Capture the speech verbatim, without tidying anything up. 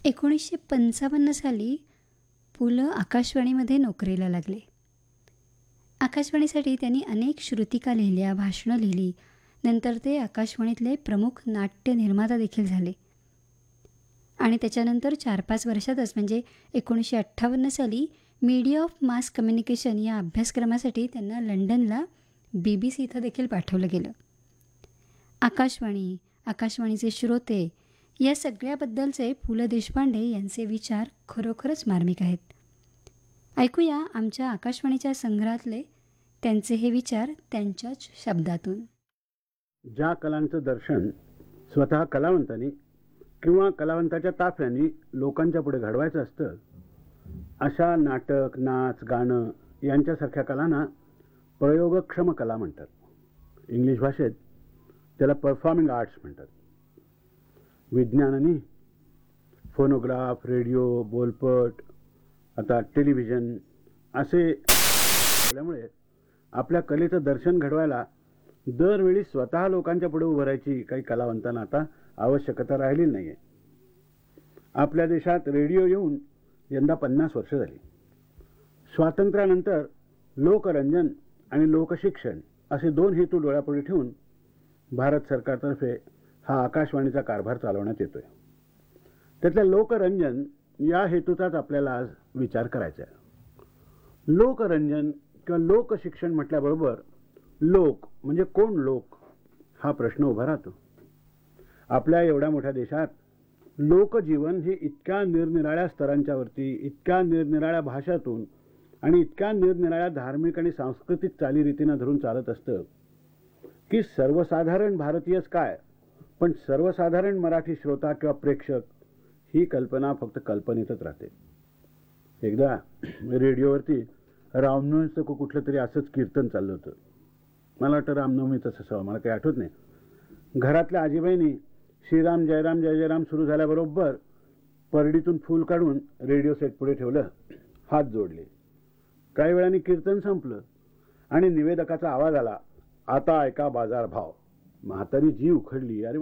एकोणीसशे पंचावन्न साली पु ल आकाशवाणीमध्ये नोकरीला लागले. आकाशवाणीसाठी त्यांनी अनेक श्रुतिका लिहिल्या, भाषणं लिहिली. नंतर ते आकाशवाणीतले प्रमुख नाट्य निर्माता देखील झाले. आणि त्याच्यानंतर चार पाच वर्षातच म्हणजे एकोणीसशे अठ्ठावन्न साली मीडिया ऑफ मास कम्युनिकेशन या अभ्यासक्रमासाठी त्यांना लंडनला बी बी सी इथं देखील पाठवलं गेलं. आकाशवाणी, आकाशवाणीचे श्रोते या सगळ्याबद्दलचे पु ल देशपांडे यांचे विचार खरोखरच मार्मिक आहेत. ऐकूया आमच्या आकाशवाणीच्या संग्रहातले त्यांचे हे विचार त्यांच्याच शब्दातून. ज्या कलांचं दर्शन स्वतः कलावंतांनी किंवा कलावंताच्या ताफ्यानी लोकांच्या पुढे घडवायचं असतं, अशा नाटक, नाच, गाणं यांच्यासारख्या कलांना प्रयोगक्षम कला म्हणतात. इंग्लिश भाषेत त्याला परफॉर्मिंग आर्ट्स म्हणतात. विज्ञानाने फोनोग्राफ, रेडिओ, बोलपट, आता टेलिव्हिजन असे असल्यामुळे आपल्या कलेचं दर्शन घडवायला दरवेळी स्वतः लोकांच्या पुढे उभं राहायची काही कलावंतांना आता आवश्यकता राहिलेली नाही आहे. आपल्या देशात रेडिओ येऊन यंदा पन्नास वर्ष झाली. स्वातंत्र्यानंतर लोकरंजन आणि लोकशिक्षण असे दोन हेतू डोळ्यापुढे ठेवून भारत सरकारतर्फे हा आकाशवाणीचा कारभार चालवण्यात येतोय. त्यातल्या लोकरंजन या हेतूचाच आपल्याला आज विचार करायचा आहे. लोकरंजन किंवा लोकशिक्षण म्हटल्याबरोबर लोक म्हणजे कोण लोक हा प्रश्न उभा राहतो. आपल्या एवढ्या मोठ्या देशात लोकजीवन हे इतक्या निरनिराळ्या स्तरांच्यावरती, इतक्या निरनिराळ्या भाषातून आणि इतक्या निरनिराळ्या धार्मिक आणि सांस्कृतिक चालीरीतींना धरून चालत असतं की सर्वसाधारण भारतीयच काय, पण सर्वसाधारण मराठी श्रोता किंवा प्रेक्षक ही कल्पना फक्त कल्पनेतच राहते. एकदा रेडिओवरती रामनवमीचं कुठलं तरी असंच कीर्तन चाललं होतं. मला वाटतं रामनवमीतच असावं, मला काही आठवत नाही. घरातल्या आजीबाईंनी श्रीराम जयराम जय जयराम सुरू झाल्याबरोबर परडीतून फूल काढून रेडिओ सेट पुढे ठेवलं, हात जोडले. काही वेळाने कीर्तन संपलं आणि निवेदकाचा आवाज आला, आता ऐका बाजार भाव. म्हातारी जी उखडली, अरे